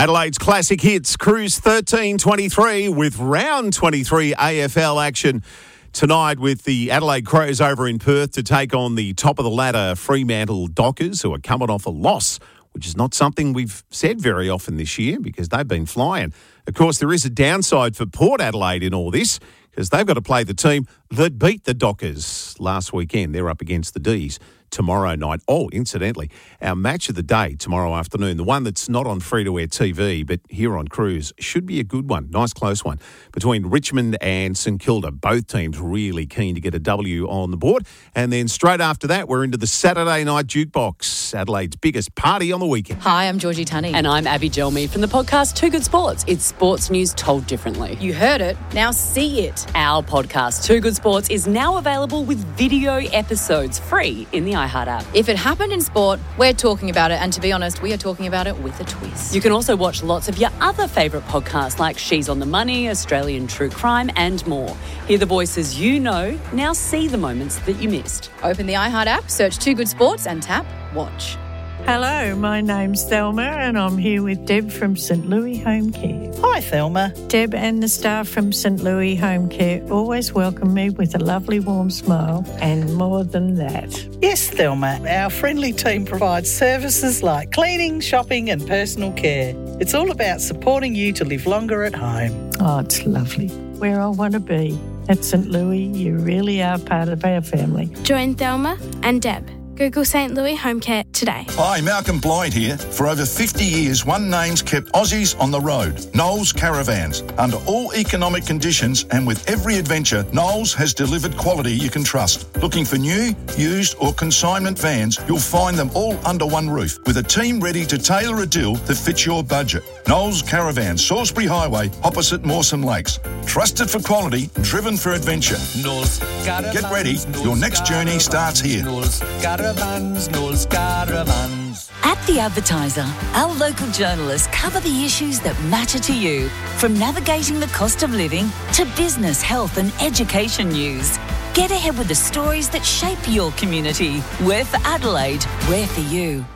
Adelaide's classic hits, Cruise 13-23 with round 23 AFL action tonight with the Adelaide Crows over in Perth to take on the top of the ladder Fremantle Dockers, who are coming off a loss, which is not something we've said very often this year because they've been flying. Of course, there is a downside for Port Adelaide in all this because they've got to play the team that beat the Dockers last weekend. They're up against the D's tomorrow night. Oh, incidentally, our match of the day tomorrow afternoon, the one that's not on free-to-air TV, but here on Cruise, should be a good one, nice close one, between Richmond and St Kilda. Both teams really keen to get a W on the board. And then straight after that, we're into the Saturday night jukebox, Adelaide's biggest party on the weekend. Hi, I'm Georgie Tunney. And I'm Abby Gelmy from the podcast Too Good Sports. It's sports news told differently. You heard it, now see it. Our podcast Too Good Sports is now available with video episodes free in the iHeart app. If it happened in sport, we're talking about it. And to be honest, we are talking about it with a twist. You can also watch lots of your other favourite podcasts like She's on the Money, Australian True Crime and more. Hear the voices you know, now see the moments that you missed. Open the iHeart app, search Too Good Sports and tap Watch. Hello, my name's Thelma and I'm here with Deb from St Louis Home Care. Hi, Thelma. Deb and the staff from St Louis Home Care always welcome me with a lovely warm smile and more than that. Yes, Thelma. Our friendly team provides services like cleaning, shopping and personal care. It's all about supporting you to live longer at home. Oh, it's lovely. Where I want to be. At St Louis, you really are part of our family. Join Thelma and Deb. Google St Louis Home Care today. Hi, Malcolm Blyde here. For over 50 years, one name's kept Aussies on the road, Knowles Caravans. Under all economic conditions and with every adventure, Knowles has delivered quality you can trust. Looking for new, used or consignment vans, you'll find them all under one roof with a team ready to tailor a deal that fits your budget. Knowles Caravans, Salisbury Highway, opposite Mawson Lakes. Trusted for quality, driven for adventure. Knowles Caravans. Get ready, your next journey starts here. Knowles Caravans. At The Advertiser, our local journalists cover the issues that matter to you, from navigating the cost of living to business, health and education news. Get ahead with the stories that shape your community. We're for Adelaide, we're for you.